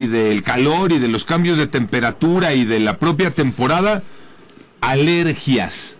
del calor y de los cambios de temperatura y de la propia temporada, alergias.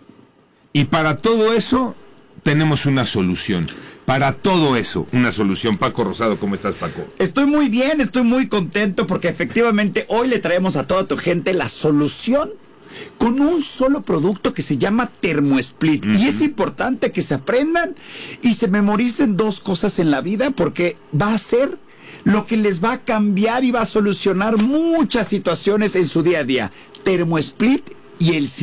Y para todo eso tenemos una solución. Para todo eso, una solución. Paco Rosado, ¿cómo estás, Paco? Estoy muy bien, estoy muy contento porque efectivamente hoy le traemos a toda tu gente la solución con un solo producto que se llama TermoSplit. Y es importante que se aprendan y se memoricen dos cosas en la vida porque va a ser lo que les va a cambiar y va a solucionar muchas situaciones en su día a día. TermoSplit y el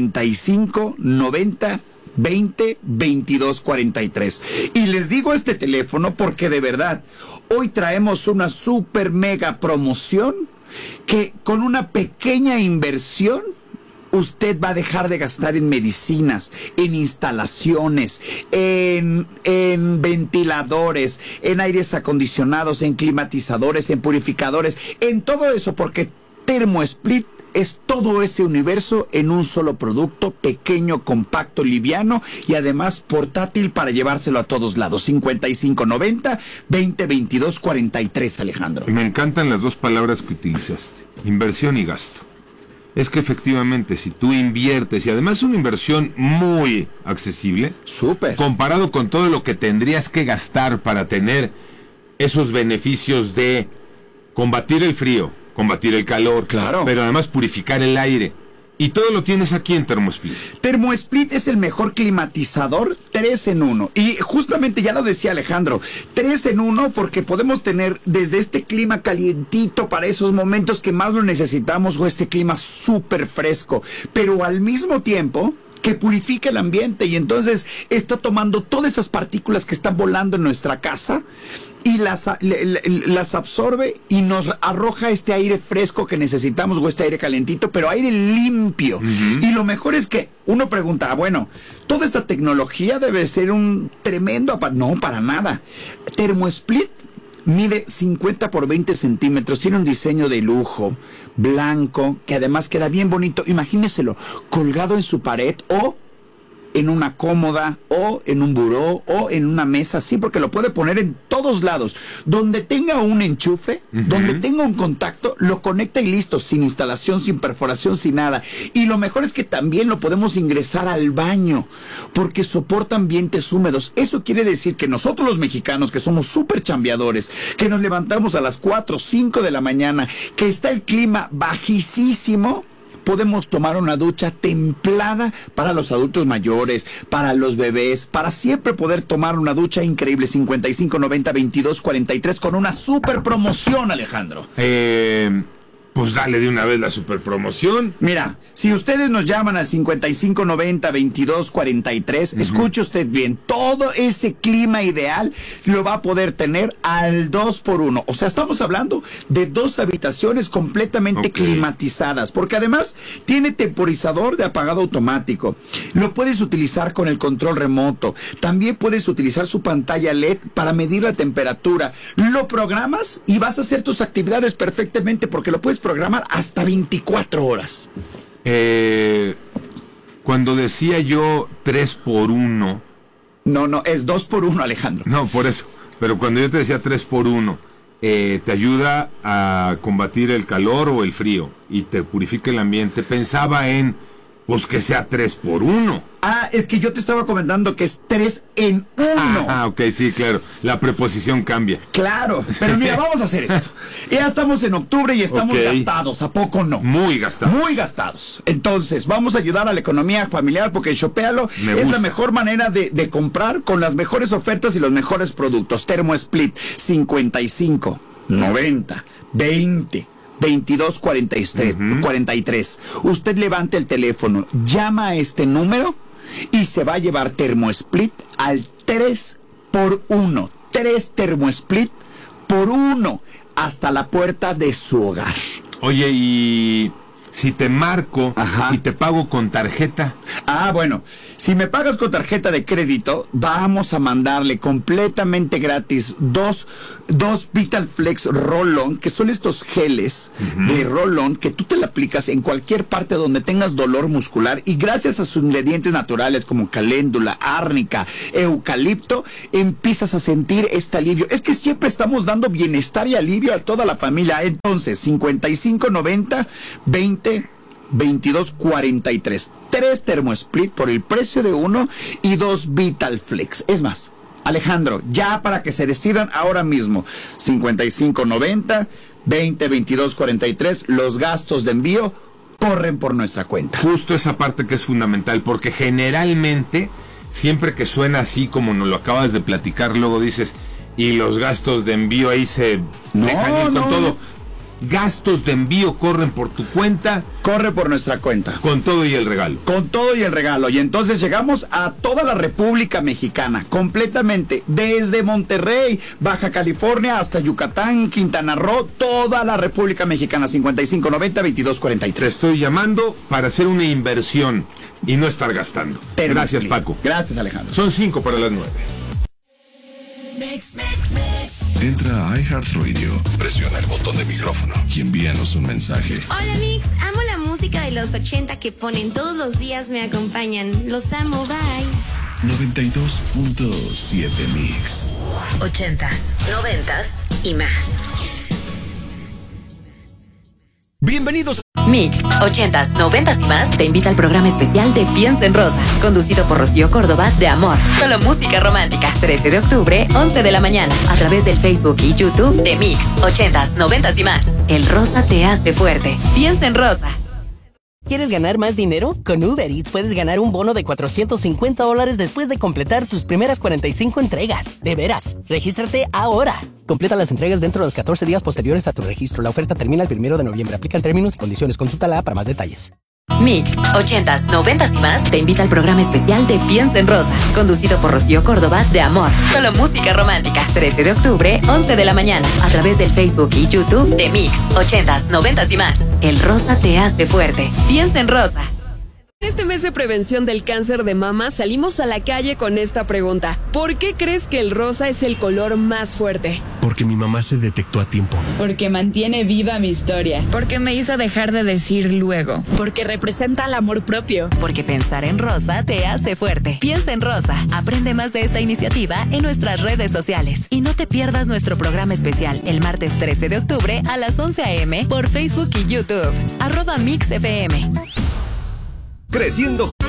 55 90 20 22 43. Y les digo este teléfono porque de verdad hoy traemos una super mega promoción que con una pequeña inversión usted va a dejar de gastar en medicinas, en instalaciones, en ventiladores, en aires acondicionados, en climatizadores, en purificadores, en todo eso, porque TermoSplit es todo ese universo en un solo producto, pequeño, compacto, liviano y además portátil para llevárselo a todos lados. 5590 20 22 43, Alejandro. Me encantan las dos palabras que utilizaste, inversión y gasto. Es que efectivamente, si tú inviertes, y además es una inversión muy accesible, súper, comparado con todo lo que tendrías que gastar para tener esos beneficios de combatir el frío, combatir el calor, claro, pero además purificar el aire. Y todo lo tienes aquí en TermoSplit. TermoSplit es el mejor climatizador 3 en 1. Y justamente ya lo decía Alejandro, 3 en 1 porque podemos tener desde este clima calientito para esos momentos que más lo necesitamos o este clima súper fresco, pero al mismo tiempo que purifica el ambiente y entonces está tomando todas esas partículas que están volando en nuestra casa y las absorbe y nos arroja este aire fresco que necesitamos o este aire calentito, pero aire limpio. Y lo mejor es que uno pregunta, bueno, toda esta tecnología debe ser un tremendo no, para nada. TermoSplit mide 50 por 20 centímetros, tiene un diseño de lujo, blanco, que además queda bien bonito. Imagíneselo, colgado en su pared o en una cómoda o en un buró o en una mesa, sí, porque lo puede poner en todos lados. Donde tenga un enchufe, donde tenga un contacto, lo conecta y listo, sin instalación, sin perforación, sin nada. Y lo mejor es que también lo podemos ingresar al baño, porque soporta ambientes húmedos. Eso quiere decir que nosotros los mexicanos, que somos súper chambeadores, que nos levantamos a las 4 o 5 de la mañana, que está el clima bajísimo, podemos tomar una ducha templada para los adultos mayores, para los bebés, para siempre poder tomar una ducha increíble. 55 90 22 43 con una super promoción, Alejandro. Pues dale de una vez la super promoción. Mira, si ustedes nos llaman al 55 90 22 43, escuche usted bien, todo ese clima ideal lo va a poder tener al 2x1. O sea, estamos hablando de 2 habitaciones completamente climatizadas, porque además tiene temporizador de apagado automático. Lo puedes utilizar con el control remoto. También puedes utilizar su pantalla LED para medir la temperatura. Lo programas y vas a hacer tus actividades perfectamente porque lo puedes programar hasta 24 horas. Cuando decía yo 3x1... No, es 2x1, Alejandro. No, por eso. Pero cuando yo te decía 3x1, te ayuda a combatir el calor o el frío y te purifica el ambiente. Pensaba en, pues que sea 3x1. Ah, es que yo te estaba comentando que es 3 en 1. Ok, sí, claro. La preposición cambia. Claro, pero mira, vamos a hacer esto. Ya estamos en octubre y estamos gastados, ¿a poco no? Muy gastados. Muy gastados. Entonces, vamos a ayudar a la economía familiar porque Shopéalo es la mejor manera de comprar con las mejores ofertas y los mejores productos. TermoSplit 55 90 20 22 43. Usted levante el teléfono, llama a este número y se va a llevar TermoSplit al 3x1. 3 TermoSplit por 1 hasta la puerta de su hogar. Oye, y si te marco y te pago con tarjeta. Bueno, si me pagas con tarjeta de crédito, vamos a mandarle completamente gratis dos Vitalflex Roll-On, que son estos geles de Roll-On que tú te le aplicas en cualquier parte donde tengas dolor muscular, y gracias a sus ingredientes naturales como caléndula, árnica, eucalipto, empiezas a sentir este alivio. Es que siempre estamos dando bienestar y alivio a toda la familia. Entonces, 5590 20 2243. 3 ThermoSplit por el precio de 1 y 2 Vitalflex. Es más, Alejandro, ya para que se decidan ahora mismo, 5590 20 2243, los gastos de envío corren por nuestra cuenta. Justo esa parte que es fundamental, porque generalmente, siempre que suena así como nos lo acabas de platicar, luego dices, y los gastos de envío ahí se dejan ir con todo. Gastos de envío corren por tu cuenta. Corre por nuestra cuenta. Con todo y el regalo. Con todo y el regalo. Y entonces llegamos a toda la República Mexicana, completamente. Desde Monterrey, Baja California, hasta Yucatán, Quintana Roo, toda la República Mexicana. 5590 2243. Te estoy llamando para hacer una inversión y no estar gastando. Gracias, Paco. Gracias, Alejandro. Son 5 para las 9. Entra a iHeartRadio, presiona el botón de micrófono y envíanos un mensaje. Hola Mix, amo la música de los 80 que ponen todos los días, me acompañan. Los amo, bye. 92.7 Mix. 80s, 90s y más. Bienvenidos. Mix, 80s, 90s y más te invita al programa especial de Piensa en Rosa, conducido por Rocío Córdoba de Amor. Solo música romántica. 13 de octubre, 11 de la mañana, a través del Facebook y YouTube de Mix, 80s, 90s y más. El rosa te hace fuerte. Piensa en Rosa. ¿Quieres ganar más dinero? Con Uber Eats puedes ganar un bono de $450 después de completar tus primeras 45 entregas. De veras, regístrate ahora. Completa las entregas dentro de los 14 días posteriores a tu registro. La oferta termina el 1 de noviembre. Aplican términos y condiciones. Consulta la app para más detalles. Mix, 80s, 90s y más te invita al programa especial de Piensa en Rosa, conducido por Rocío Córdoba de Amor. Solo música romántica. 13 de octubre, 11 de la mañana, a través del Facebook y YouTube de Mix, 80s, 90s y más. El rosa te hace fuerte. Piensa en Rosa. Este mes de prevención del cáncer de mama salimos a la calle con esta pregunta. ¿Por qué crees que el rosa es el color más fuerte? Porque mi mamá se detectó a tiempo. Porque mantiene viva mi historia. Porque me hizo dejar de decir luego. Porque representa el amor propio. Porque pensar en rosa te hace fuerte. Piensa en Rosa. Aprende más de esta iniciativa en nuestras redes sociales. Y no te pierdas nuestro programa especial el martes 13 de octubre a las 11 a.m. por Facebook y YouTube. @MixFM. Creciendo